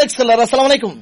نیکست کلر. السلام علیکم.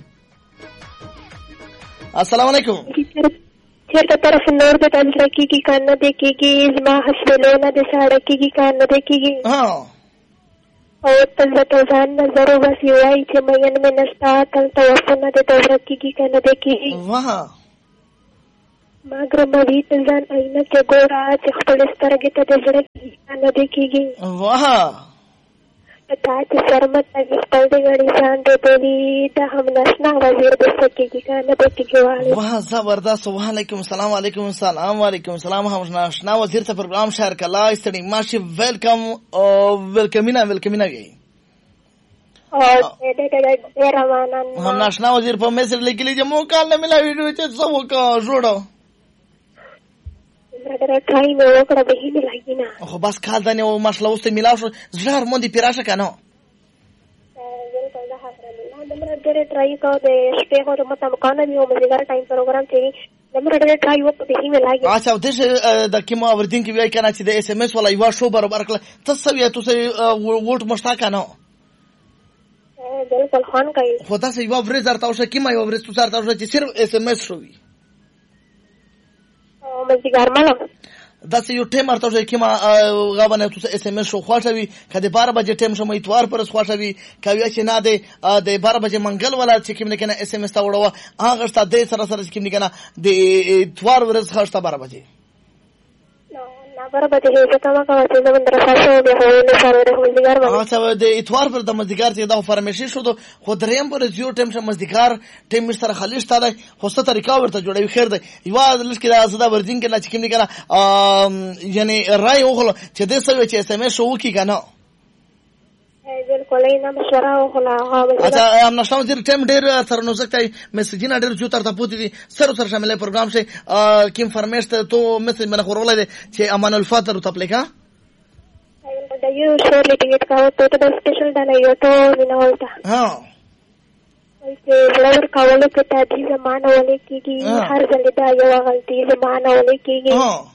السلام علیکم. چیرته طرف نور د تلکی کی کان نه دیکيږي زما حسبلونه د ساړکی کی کان نه دیکيږي او تل د ځان نظر وسی وای چې مېن مې نشتا تل توفنه د تورکی کی کان نه دیکيږي. واه ما ګرموي ته ځان اینه کې ګورا چې خپل سترګې ته د زړه کی کان نه دیکيږي. واه تا چې شرمت کې خپل د غړي ځان ته بولی ته هم نشنا وزیر د سکی کی کان نه دیکيږي. واه زبردست. وعلیکم السلام. علیکم السلام. وعلیکم السلام. هم ناشنا وزیر ته پروګرام شهر کلا استړي ماشي ویلکم او ویلکمینا گئی او دې روانان هم ناشنا وزیر په میسج لیکلی چې مو کال نه ملا ویډیو چې څه وکړو جوړو درته ټایم وکړه به هیله لګی نه خو بس کال دنه او ماشله اوس ته ملاو شو زړه مونږ دی پیراشه کنه دمره ډېر ټرای کو د شپې هو مته مکانه دی او مزګار ټایم پروګرام کوي دمره ډېر ټرای وکړه به هیله لګی. اچھا د د کیمو اوردین کې وای کنه چې د اس ام اس ولا یو شو برابر کړ تاسو یې تاسو ووټ مشتا کنه بالکل خان کوي خو تاسو یو ورز درته او کیمه یو ورز تاسو درته چې صرف اس ام اس شوی او مزګار مله دا سه یو ټیم ارته کیما غوونه تاسو اس ام اس شو خوښوي کله 12 بجې ټیم شمه اتوار پر خوښوي کوي چې نه ده د 12 بجې منګل ولا چې کیمنه کنه اس ام اس تا وړو هغه ست د سره سره کیمنه کنه د اتوار ورځ خاصه 12 بجې نه 12 بجې هیڅ کما کوي چې زموږ درسه شو به هونه سره د مزګار واه چې د اتوار پر د مزګار چې دا فرمایشي شو خو دریم پر یو ټیم شمه مزګار ټیم سره خلیش تا ده خو ست طریقه ورته جوړوي خیر ده یو لکه دا زدا ورځین کې چې کیمنه کنه یعنی رای وغلو چې د سوي چې اس ام اس شو کی کنه بالکل نه مشوره وغلا. اچھا هم نشو وزیر ټیم ډیر سره نو زکای میسجونه ډیر جو تر ته پوتې دي سره سره شامل پروګرام شي کیم فرمیش ته تو میسج منه خورولای دي چې امان الفاتر ته پلیکا دا یو شورلی ټیکټ کاوه ته د سپیشل دا نه یو ته وینولته ها چې ولور کاوله کې ته دې زمانه ولې کېږي هر ځل دا یو غلطي زمانه ولې کېږي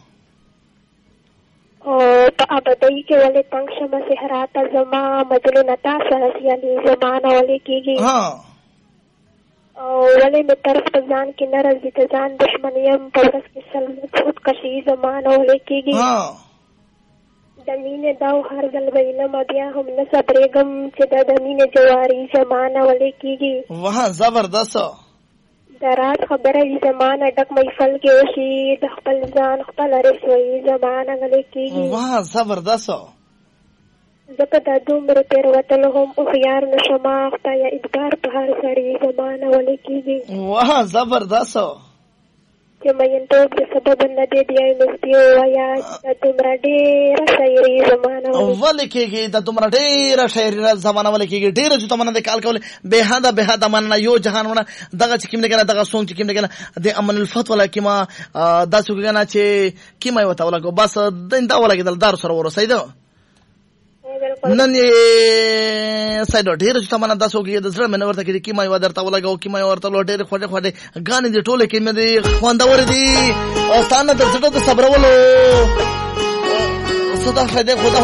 او په ابدای کې ولې تنگ شمه صحرات زما مجلو نتا سره سیالي زمانه ولې کېږي او ولې مې طرف ته ځان کې ناراضي ته ځان دشمنیم په ورځ کې سلمت خود کشي زمانه ولې کېږي د مینې دا هر ځل وینم بیا هم نه صبرېږم چې د مینې جواري زمانه ولې کېږي. واه زبردست. د رات خبره زمانه ډک محفل کې وشي د خپل ځان خپل رسوي زمانه ولې کېږي. واه زبردست. ځکه دا دومره تېروتلو هم هوښیار نشمه خدایه ادبار په هر سړي زمانه ولې کېږي. واه زبردست. چې مینتوب د سبب نه دی بیا مستي ووایا د دومره ډېره شاعري زمانه ولې کېږي د دومره ډېره شاعري زمانه ولې کېږي ډېره چې تمنه د کال کول به حدا مننه یو جهانونه دغه چې کیمنه کنه دغه سونګ چې کیمنه کنه د امن الفت ولا کیما دا څنګه کنه چې کیما یو تا ولا کو بس دا ولا کېدل دار سره ورسېده نن یې سایډ ډېر چې تمنه دا څنګه د زړه منور ته کې کیما یو درته ولا کو کیما یو ورته ډېر خوده غانې دي ټوله کې مې دي خوندور دي او ستانه د زړه د صبرولو صدا خدای خدا